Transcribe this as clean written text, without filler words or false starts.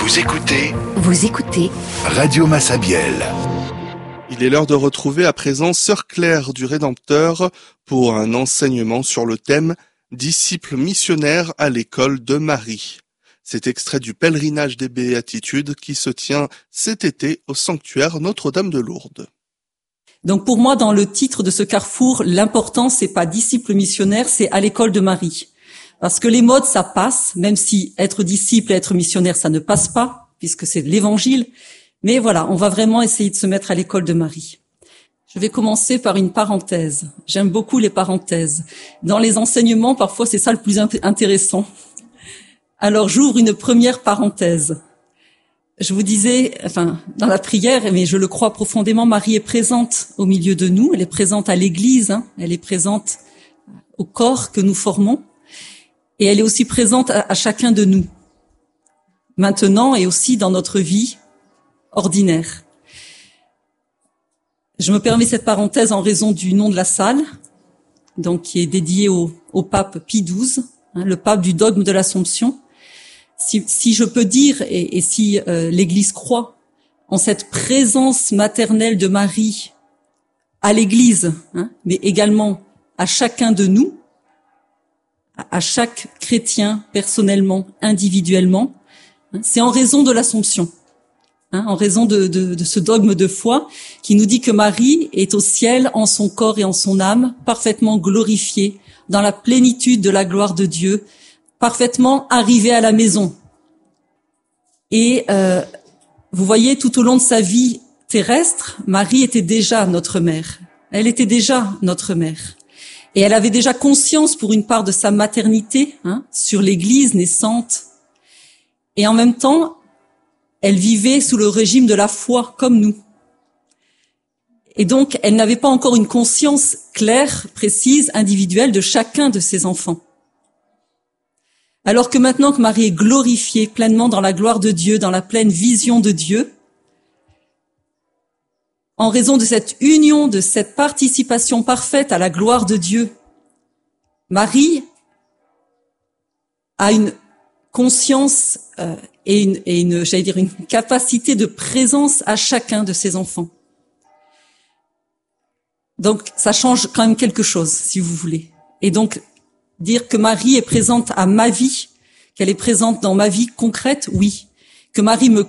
Vous écoutez Radio Massabielle. Il est l'heure de retrouver à présent Sœur Claire du Rédempteur pour un enseignement sur le thème « Disciples missionnaires à l'école de Marie ». C'est extrait du pèlerinage des Béatitudes qui se tient cet été au sanctuaire Notre-Dame de Lourdes. Donc pour moi, dans le titre de ce carrefour, l'important, c'est pas disciple missionnaire, c'est à l'école de Marie. Parce que les modes, ça passe, même si être disciple et être missionnaire, ça ne passe pas, puisque c'est l'évangile. Mais voilà, on va vraiment essayer de se mettre à l'école de Marie. Je vais commencer par une parenthèse. J'aime beaucoup les parenthèses. Dans les enseignements, parfois, c'est ça le plus intéressant. Alors, j'ouvre une première parenthèse. Je vous disais, dans la prière, mais je le crois profondément, Marie est présente au milieu de nous. Elle est présente à l'Église, elle est présente au corps que nous formons. Et elle est aussi présente à chacun de nous, maintenant et aussi dans notre vie ordinaire. Je me permets cette parenthèse en raison du nom de la salle, donc qui est dédiée au pape Pie XII, le pape du dogme de l'Assomption. Si je peux dire, et si l'Église croit en cette présence maternelle de Marie à l'Église, mais également à chacun de nous, à chaque chrétien personnellement, individuellement, c'est en raison de l'Assomption, en raison de ce dogme de foi qui nous dit que Marie est au ciel en son corps et en son âme, parfaitement glorifiée, dans la plénitude de la gloire de Dieu, parfaitement arrivée à la maison. Et vous voyez, tout au long de sa vie terrestre, Marie était déjà notre mère. Elle était déjà notre mère. Et elle avait déjà conscience pour une part de sa maternité, sur l'Église naissante. Et en même temps, elle vivait sous le régime de la foi, comme nous. Et donc, elle n'avait pas encore une conscience claire, précise, individuelle de chacun de ses enfants. Alors que maintenant que Marie est glorifiée pleinement dans la gloire de Dieu, dans la pleine vision de Dieu, en raison de cette union, de cette participation parfaite à la gloire de Dieu, Marie a une conscience et une capacité de présence à chacun de ses enfants. Donc, ça change quand même quelque chose, si vous voulez. Et donc, dire que Marie est présente à ma vie, qu'elle est présente dans ma vie concrète, oui. Que Marie me